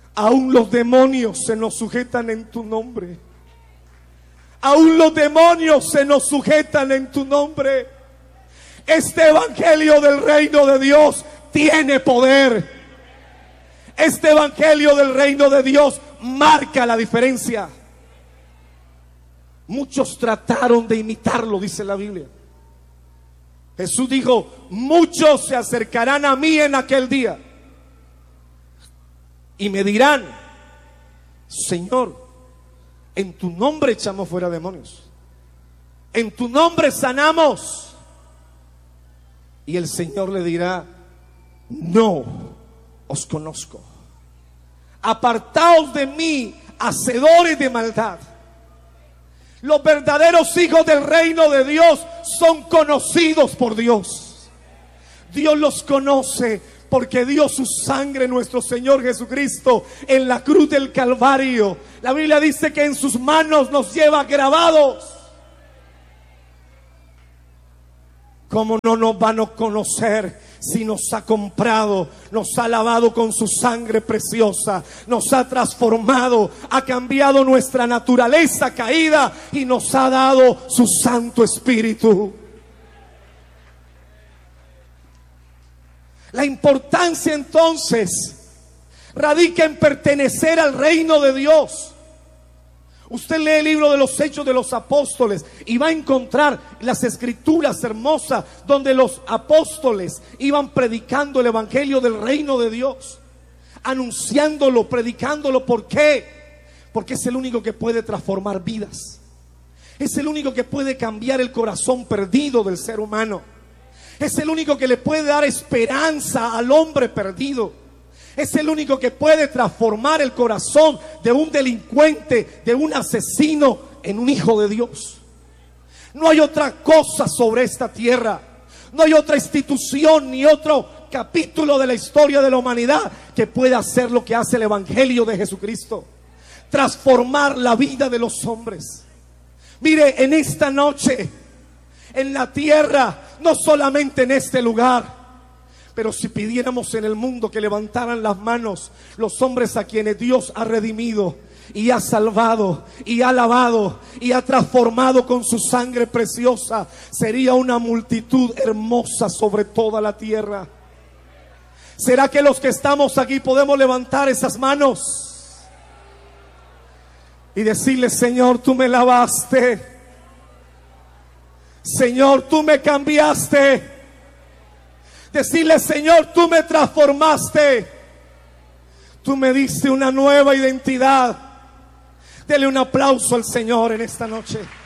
Aún los demonios se nos sujetan en tu nombre. Aún los demonios se nos sujetan en tu nombre. Este evangelio del reino de Dios tiene poder. Este evangelio del reino de Dios marca la diferencia. Muchos trataron de imitarlo, dice la Biblia. Jesús dijo: muchos se acercarán a mí en aquel día y me dirán: Señor, en tu nombre echamos fuera demonios, en tu nombre sanamos. Y el Señor le dirá: no os conozco, apartaos de mí, hacedores de maldad. Los verdaderos hijos del reino de Dios son conocidos por Dios. Dios los conoce porque dio su sangre, nuestro Señor Jesucristo, en la cruz del Calvario. La Biblia dice que en sus manos nos lleva grabados. ¿Cómo no nos van a conocer si nos ha comprado, nos ha lavado con su sangre preciosa, nos ha transformado, ha cambiado nuestra naturaleza caída y nos ha dado su Santo Espíritu? La importancia entonces radica en pertenecer al reino de Dios. Usted lee el libro de los Hechos de los Apóstoles y va a encontrar las escrituras hermosas donde los apóstoles iban predicando el evangelio del reino de Dios, anunciándolo, predicándolo. ¿Por qué? Porque es el único que puede transformar vidas. Es el único que puede cambiar el corazón perdido del ser humano. Es el único que le puede dar esperanza al hombre perdido. Es el único que puede transformar el corazón de un delincuente, de un asesino, en un hijo de Dios. No hay otra cosa sobre esta tierra. No hay otra institución ni otro capítulo de la historia de la humanidad que pueda hacer lo que hace el evangelio de Jesucristo: transformar la vida de los hombres. Mire, en esta noche, en la tierra, no solamente en este lugar, pero si pidiéramos en el mundo que levantaran las manos los hombres a quienes Dios ha redimido y ha salvado y ha lavado y ha transformado con su sangre preciosa, sería una multitud hermosa sobre toda la tierra. ¿Será que los que estamos aquí podemos levantar esas manos y decirle: Señor, tú me lavaste, Señor, tú me cambiaste? Decirle: Señor, tú me transformaste, tú me diste una nueva identidad. Dele un aplauso al Señor en esta noche.